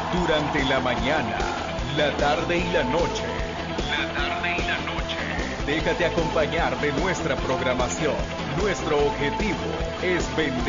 Durante la mañana, la tarde y la noche. La tarde y la noche. Déjate acompañar de nuestra programación. Nuestro objetivo es vender